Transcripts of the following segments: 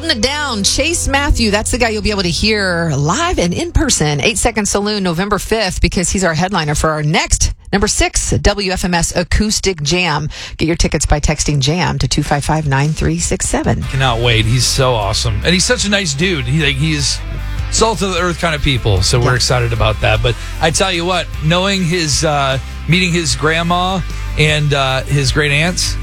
holding it down. Chase Matthew, that's the guy you'll be able to hear live and in person. 8 Second Saloon, November 5th, because he's our headliner for our next number 6 WFMS Acoustic Jam. Get your tickets by texting JAM to 255-9367. Cannot wait. He's so awesome. And he's such a nice dude. He's salt of the earth kind of people. So we're excited about that. But I tell you what, knowing meeting his grandma and his great aunts,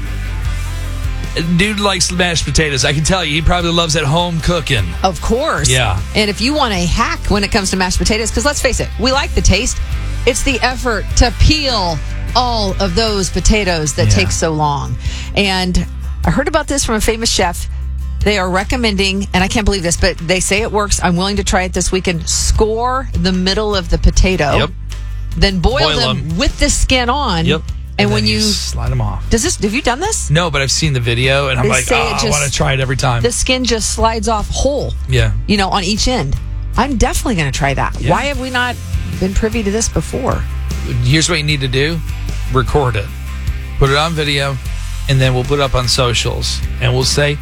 dude likes mashed potatoes. I can tell you, he probably loves at home cooking. Of course. Yeah. And if you want a hack when it comes to mashed potatoes, because let's face it, we like the taste. It's the effort to peel all of those potatoes that takes so long. And I heard about this from a famous chef. They are recommending, and I can't believe this, but they say it works. I'm willing to try it this weekend. Score the middle of the potato. Yep. Then boil them with the skin on. Yep. And when you slide them off. Have you done this? No, but I've seen the video, and I'm like, I want to try it every time. The skin just slides off whole. Yeah. On each end. I'm definitely going to try that. Yeah. Why have we not been privy to this before? Here's what you need to do. Record it. Put it on video, and then we'll put it up on socials. And we'll say,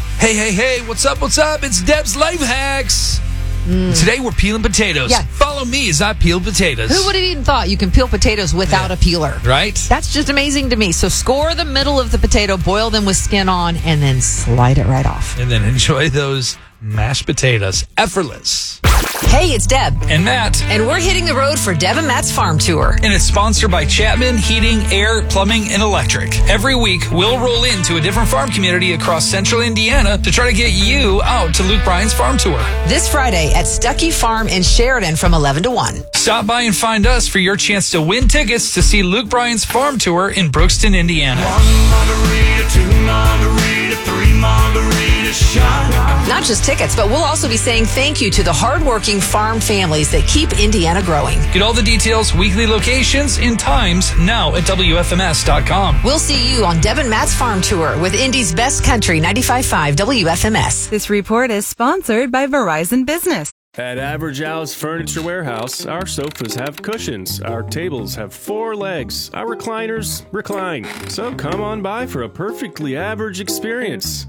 hey, what's up? It's Deb's Life Hacks. Today we're peeling potatoes. Yeah. Follow me as I peel potatoes. Who would have even thought you can peel potatoes without a peeler? Right? That's just amazing to me. So score the middle of the potato, boil them with skin on, and then slide it right off. And then enjoy those mashed potatoes. Effortless. Hey, it's Deb. And Matt. And we're hitting the road for Deb and Matt's farm tour. And it's sponsored by Chapman Heating, Air, Plumbing, and Electric. Every week, we'll roll into a different farm community across central Indiana to try to get you out to Luke Bryan's farm tour. This Friday at Stuckey Farm in Sheridan from 11 to 1. Stop by and find us for your chance to win tickets to see Luke Bryan's farm tour in Brookston, Indiana. 1 margarita, 2 margarita, 3 margarita shot. Not just tickets, but we'll also be saying thank you to the hardworking farm families that keep Indiana growing. Get all the details, weekly locations, and times now at WFMS.com. We'll see you on Deb and Matt's farm tour with Indy's best country, 95.5 WFMS. This report is sponsored by Verizon Business. At Average Al's Furniture Warehouse, our sofas have cushions, our tables have 4 legs, our recliners recline. So come on by for a perfectly average experience.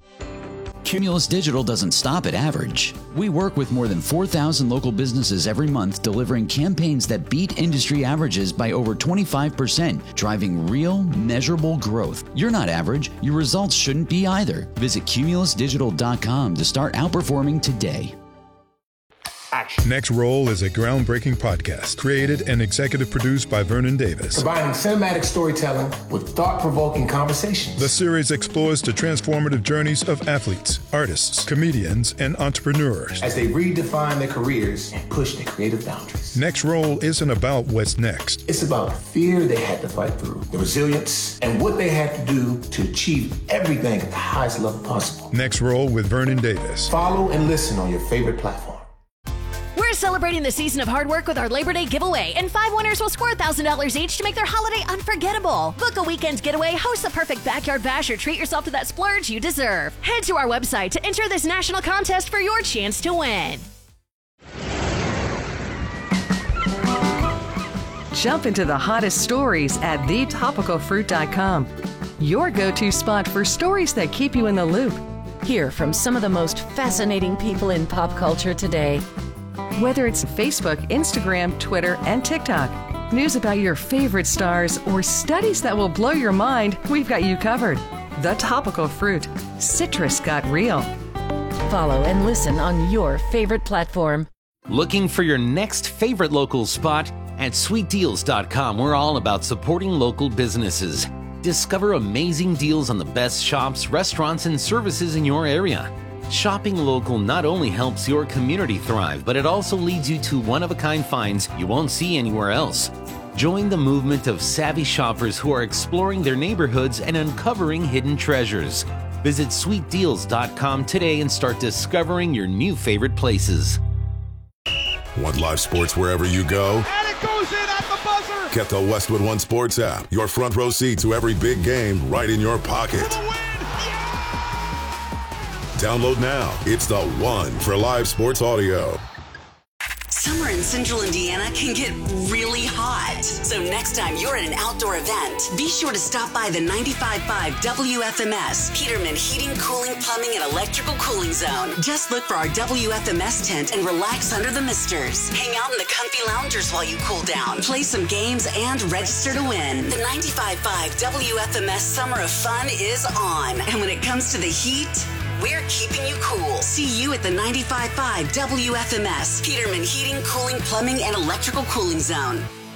Cumulus Digital doesn't stop at average. We work with more than 4,000 local businesses every month, delivering campaigns that beat industry averages by over 25%, driving real, measurable growth. You're not average. Your results shouldn't be either. Visit cumulusdigital.com to start outperforming today. Next Roll is a groundbreaking podcast created and executive produced by Vernon Davis. Combining cinematic storytelling with thought-provoking conversations. The series explores the transformative journeys of athletes, artists, comedians, and entrepreneurs as they redefine their careers and push their creative boundaries. Next Roll isn't about what's next. It's about the fear they had to fight through, the resilience, and what they had to do to achieve everything at the highest level possible. Next Roll with Vernon Davis. Follow and listen on your favorite platform. We're celebrating the season of hard work with our Labor Day giveaway, and 5 winners will score $1,000 each to make their holiday unforgettable. Book a weekend getaway, host the perfect backyard bash, or treat yourself to that splurge you deserve. Head to our website to enter this national contest for your chance to win. Jump into the hottest stories at thetopicalfruit.com. Your go-to spot for stories that keep you in the loop. Hear from some of the most fascinating people in pop culture today. Whether it's Facebook, Instagram, Twitter, and TikTok, news about your favorite stars, or studies that will blow your mind, we've got you covered. The Topical Fruit. Citrus got real. Follow and listen on your favorite platform. Looking for your next favorite local spot? At sweetdeals.com, we're all about supporting local businesses. Discover amazing deals on the best shops, restaurants, and services in your area. Shopping local not only helps your community thrive, but it also leads you to one-of-a-kind finds you won't see anywhere else. Join the movement of savvy shoppers who are exploring their neighborhoods and uncovering hidden treasures. Visit sweetdeals.com today and start discovering your new favorite places. Want live sports wherever you go? And it goes in at the buzzer! Get the Westwood One Sports app. Your front row seat to every big game right in your pocket. Yeah! Download now. It's the one for live sports audio. Summer in central Indiana can get really hot. So next time you're at an outdoor event, be sure to stop by the 95.5 WFMS, Peterman Heating, Cooling, Plumbing, and Electrical Cooling Zone. Just look for our WFMS tent and relax under the misters. Hang out in the comfy loungers while you cool down. Play some games and register to win. The 95.5 WFMS Summer of Fun is on. And when it comes to the heat, we're keeping you cool. See you at the 95.5 WFMS, Peterman Heating, Cooling, Plumbing, and Electrical Cooling Zone.